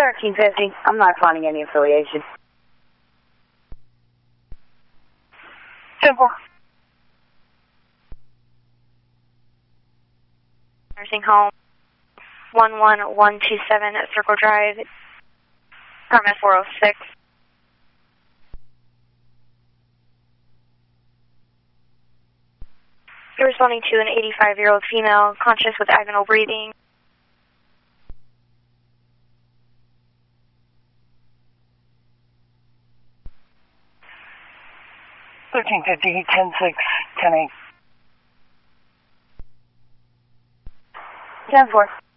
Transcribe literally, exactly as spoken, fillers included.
thirteen fifty. I'm not finding any affiliation. ten four. Nursing home, one one one two seven Circle Drive, apartment four oh six. You're responding to an eighty-five-year-old female, conscious with agonal breathing. thirteen fifty, ten six, ten eight. ten four.